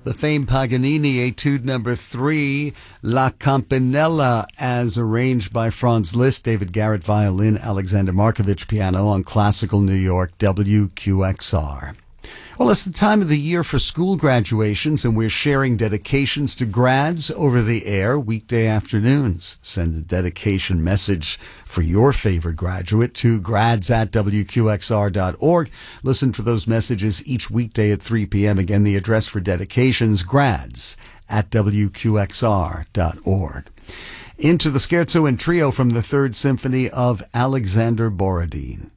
The famed Paganini Etude number 3, La Campanella, as arranged by Franz Liszt, David Garrett violin, Alexander Markovich piano on Classical New York WQXR. Well, it's the time of the year for school graduations, and we're sharing dedications to grads over the air weekday afternoons. Send a dedication message for your favorite graduate to grads@wqxr.org. Listen for those messages each weekday at 3 p.m. Again, the address for dedications, grads@wqxr.org. Into the scherzo and trio from the Third Symphony of Alexander Borodin.